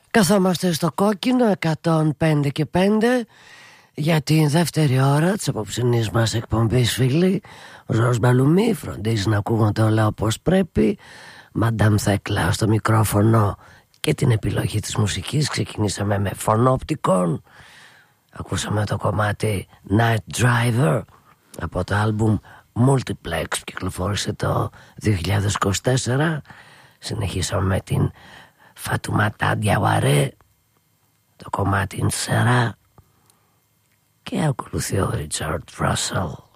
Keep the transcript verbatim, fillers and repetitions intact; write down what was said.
Καθόμαστε στο κόκκινο εκατόν πέντε και πέντε για την δεύτερη ώρα της απόψινής μας εκπομπής, φίλοι. Ο Ζόρος Μπαλουμί φροντίζει να ακούγονται όλα όπως πρέπει. Μαντάμ Θέκλα στο μικρόφωνο και την επιλογή της μουσικής. Ξεκινήσαμε με φωνόπτικων. Ακούσαμε το κομμάτι Night Driver από το άλμπουμ Multiplex που κυκλοφόρησε το δύο χιλιάδες είκοσι τέσσερα. Συνεχίσαμε με την Φατουμάτα Διαουαρέ, το κομμάτι Σερά, και ακολουθεί ο Ρίτσαρντ Ράσελ.